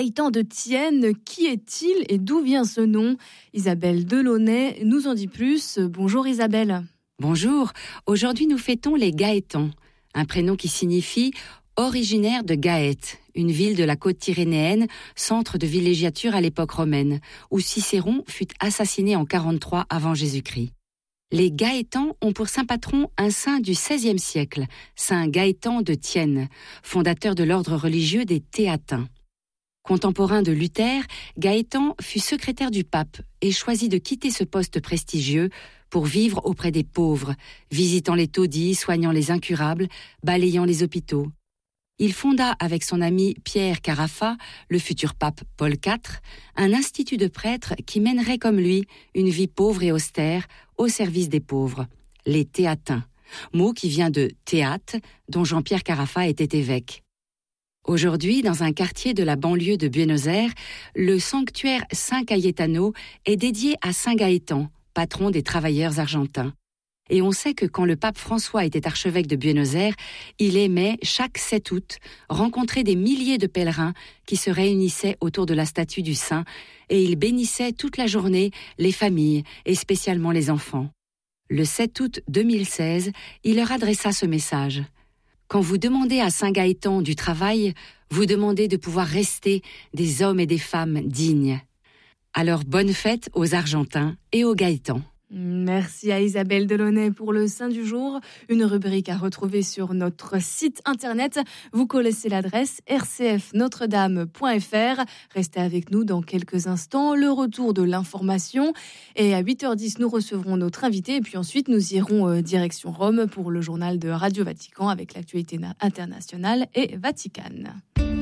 Gaëtan de Thienne, qui est-il et d'où vient ce nom ? Isabelle Delaunay nous en dit plus. Bonjour Isabelle. Bonjour, aujourd'hui nous fêtons les Gaétans, un prénom qui signifie originaire de Gaète, une ville de la côte tyrrhénéenne, centre de villégiature à l'époque romaine, où Cicéron fut assassiné en 43 avant Jésus-Christ. Les Gaétans ont pour saint patron un saint du XVIe siècle, saint Gaëtan de Thienne, fondateur de l'ordre religieux des Théatins. Contemporain de Luther, Gaëtan fut secrétaire du pape et choisit de quitter ce poste prestigieux pour vivre auprès des pauvres, visitant les taudis, soignant les incurables, balayant les hôpitaux. Il fonda avec son ami Pierre Carafa, le futur pape Paul IV, un institut de prêtres qui mènerait comme lui une vie pauvre et austère au service des pauvres, les Théatins, mot qui vient de théâtre dont Jean-Pierre Carafa était évêque. Aujourd'hui, dans un quartier de la banlieue de Buenos Aires, le sanctuaire San Cayetano est dédié à Saint Gaëtan, patron des travailleurs argentins. Et on sait que quand le pape François était archevêque de Buenos Aires, il aimait, chaque 7 août, rencontrer des milliers de pèlerins qui se réunissaient autour de la statue du saint et il bénissait toute la journée les familles et spécialement les enfants. Le 7 août 2016, il leur adressa ce message. Quand vous demandez à Saint Gaëtan du travail, vous demandez de pouvoir rester des hommes et des femmes dignes. Alors bonne fête aux Argentins et aux Gaétans. Merci à Isabelle Delaunay pour le Saint du jour. Une rubrique à retrouver sur notre site internet. Vous connaissez l'adresse rcfnotredame.fr. Restez avec nous dans quelques instants. Le retour de l'information. Et à 8h10, nous recevrons notre invité. Et puis ensuite, nous irons direction Rome pour le journal de Radio Vatican avec l'actualité internationale et Vatican.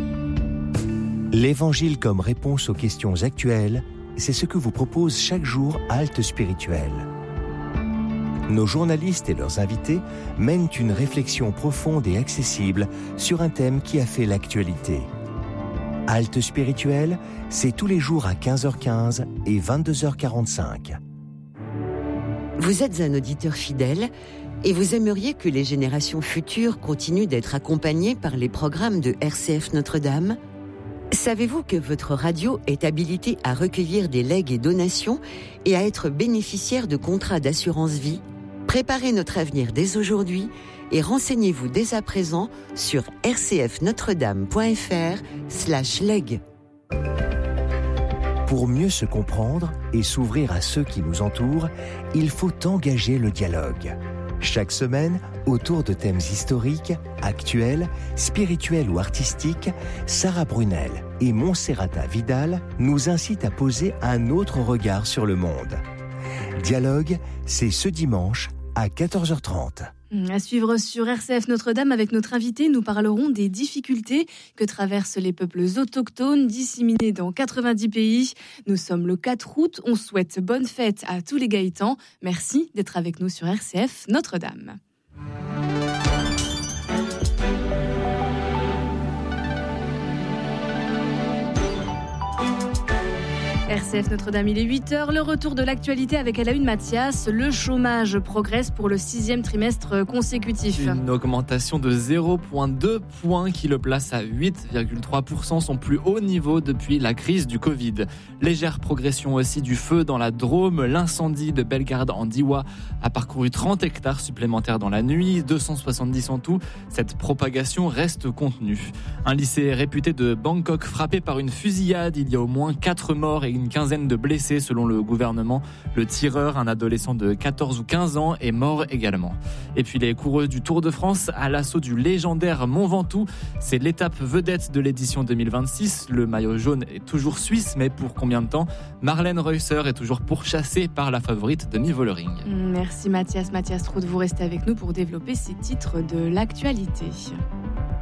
L'Évangile comme réponse aux questions actuelles, c'est ce que vous propose chaque jour Halte Spirituelle. Nos journalistes et leurs invités mènent une réflexion profonde et accessible sur un thème qui a fait l'actualité. Halte Spirituelle, c'est tous les jours à 15h15 et 22h45. Vous êtes un auditeur fidèle et vous aimeriez que les générations futures continuent d'être accompagnées par les programmes de RCF Notre-Dame ? Savez-vous que votre radio est habilitée à recueillir des legs et donations et à être bénéficiaire de contrats d'assurance vie ? Préparez notre avenir dès aujourd'hui et renseignez-vous dès à présent sur rcfnotredame.fr/leg. Pour mieux se comprendre et s'ouvrir à ceux qui nous entourent, il faut engager le dialogue. Chaque semaine, autour de thèmes historiques, actuels, spirituels ou artistiques, Sarah Brunel et Monserrata Vidal nous incitent à poser un autre regard sur le monde. Dialogue, c'est ce dimanche à 14h30. À suivre sur RCF Notre-Dame avec notre invité, nous parlerons des difficultés que traversent les peuples autochtones disséminés dans 90 pays. Nous sommes le 4 août, on souhaite bonne fête à tous les Gaétans. Merci d'être avec nous sur RCF Notre-Dame. RCF Notre-Dame, il est 8h, le retour de l'actualité avec à la une Mathias. Le chômage progresse pour le 6e trimestre consécutif. Une augmentation de 0,2 points qui le place à 8,3%, son plus haut niveau depuis la crise du Covid. Légère progression aussi du feu dans la Drôme. L'incendie de Bellegarde en Diois a parcouru 30 hectares supplémentaires dans la nuit, 270 en tout. Cette propagation reste contenue. Un lycée réputé de Bangkok frappé par une fusillade. Il y a au moins 4 morts et une quinzaine de blessés selon le gouvernement. Le tireur, un adolescent de 14 ou 15 ans, est mort également. Et puis les coureuses du Tour de France à l'assaut du légendaire Mont Ventoux. C'est l'étape vedette de l'édition 2026. Le maillot jaune est toujours suisse, mais pour combien de temps ? Marlène Reusser est toujours pourchassée par la favorite Demi Vollering. Merci Mathias. Mathias Trout, vous restez avec nous pour développer ces titres de l'actualité.